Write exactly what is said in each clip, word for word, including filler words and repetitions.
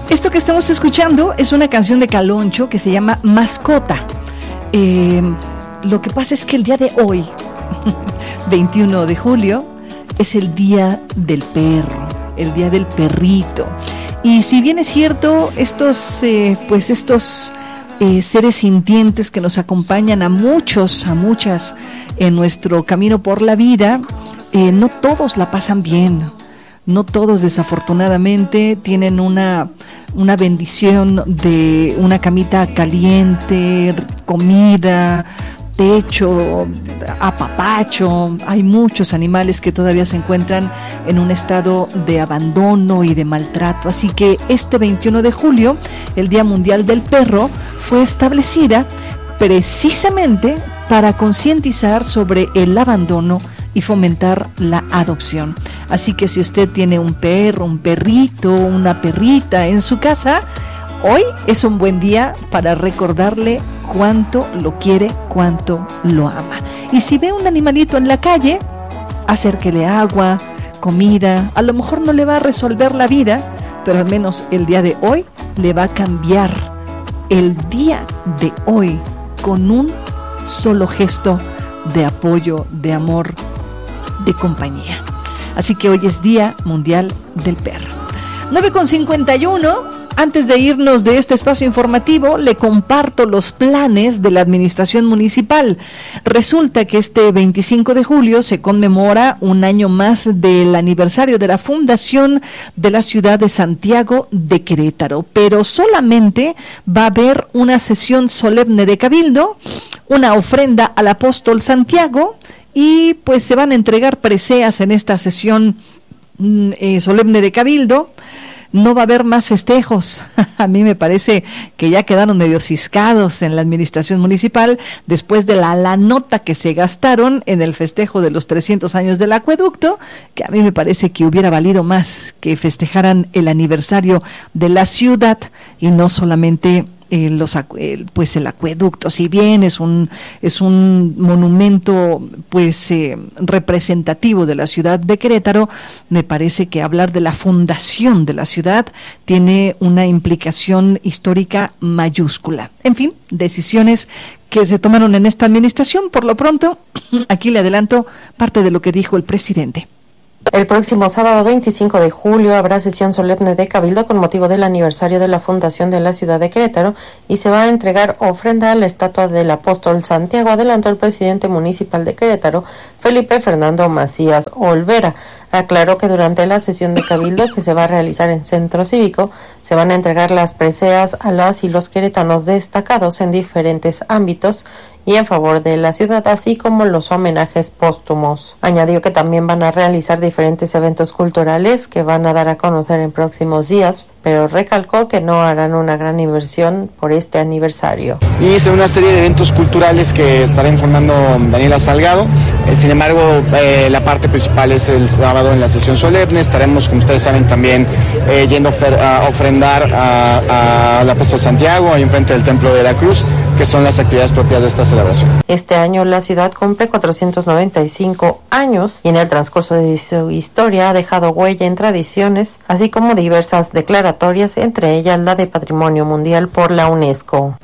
Esto que estamos escuchando es una canción de Caloncho que se llama Mascota. Eh, lo que pasa es que el día de hoy, veintiuno de julio, es el día del perro, el día del perrito. Y si bien es cierto, estos, eh, pues estos eh, seres sintientes que nos acompañan a muchos, a muchas en nuestro camino por la vida, eh, no todos la pasan bien. No todos, desafortunadamente, tienen una, una bendición de una camita caliente, comida, techo, apapacho. Hay muchos animales que todavía se encuentran en un estado de abandono y de maltrato. Así que este veintiuno de julio, el Día Mundial del Perro, fue establecida precisamente para concientizar sobre el abandono y fomentar la adopción. Así que si usted tiene un perro, un perrito, una perrita en su casa, hoy es un buen día para recordarle cuánto lo quiere, cuánto lo ama. Y si ve un animalito en la calle, acérquele agua, comida. A lo mejor no le va a resolver la vida, pero al menos el día de hoy le va a cambiar el día de hoy con un solo gesto de apoyo, de amor, de compañía. Así que hoy es Día Mundial del Perro. nueve con cincuenta y uno. Antes de irnos de este espacio informativo, le comparto los planes de la administración municipal. Resulta que este veinticinco de julio se conmemora un año más del aniversario de la fundación de la ciudad de Santiago de Querétaro, pero solamente va a haber una sesión solemne de cabildo, una ofrenda al apóstol Santiago, y pues se van a entregar preseas en esta sesión eh, solemne de cabildo. No va a haber más festejos. A mí me parece que ya quedaron medio ciscados en la administración municipal después de la, la nota que se gastaron en el festejo de los trescientos años del acueducto, que a mí me parece que hubiera valido más que festejaran el aniversario de la ciudad y no solamente Eh, los eh, pues el acueducto. Si bien es un es un monumento pues eh, representativo de la ciudad de Querétaro, me parece que hablar de la fundación de la ciudad tiene una implicación histórica mayúscula. En fin, decisiones que se tomaron en esta administración. Por lo pronto, aquí le adelanto parte de lo que dijo el presidente. El próximo sábado veinticinco de julio habrá sesión solemne de cabildo con motivo del aniversario de la fundación de la ciudad de Querétaro y se va a entregar ofrenda a la estatua del apóstol Santiago, adelantó el presidente municipal de Querétaro, Felipe Fernando Macías Olvera. Aclaró que durante la sesión de cabildo que se va a realizar en Centro Cívico se van a entregar las preseas a las y los queretanos destacados en diferentes ámbitos y en favor de la ciudad, así como los homenajes póstumos. Añadió que también van a realizar diferentes eventos culturales que van a dar a conocer en próximos días, pero recalcó que no harán una gran inversión por este aniversario. Y es una serie de eventos culturales que estará informando Daniela Salgado. Eh, sin embargo, eh, la parte principal es el sábado en la sesión solemne. Estaremos, como ustedes saben, también eh, yendo a ofrendar al apóstol Santiago ahí enfrente del Templo de la Cruz, que son las actividades propias de esta celebración. Este año la ciudad cumple cuatrocientos noventa y cinco años y en el transcurso de su historia ha dejado huella en tradiciones, así como diversas declaratorias, entre ellas la de Patrimonio Mundial por la UNESCO.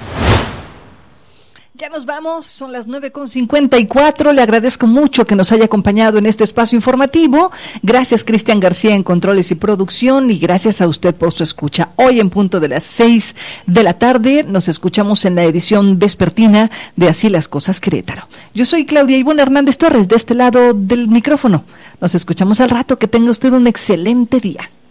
Ya nos vamos, son las nueve con cincuenta y cuatro. Le agradezco mucho que nos haya acompañado en este espacio informativo. Gracias, Cristian García, en controles y producción, y gracias a usted por su escucha. Hoy en punto de las seis de la tarde nos escuchamos en la edición vespertina de Así las Cosas Querétaro. Yo soy Claudia Ivonne Hernández Torres, de este lado del micrófono. Nos escuchamos al rato. Que tenga usted un excelente día.